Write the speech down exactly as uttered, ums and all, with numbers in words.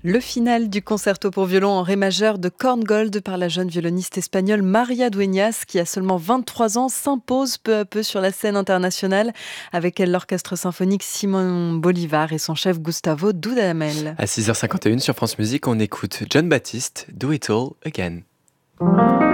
Le final du concerto pour violon en ré majeur de Korngold par la jeune violoniste espagnole Maria Dueñas, qui a seulement vingt-trois ans, s'impose peu à peu sur la scène internationale. Avec elle, l'orchestre symphonique Simon Bolivar et son chef Gustavo Dudamel. À six heures cinquante et une sur France Musique, on écoute John Baptiste, Do It All Again.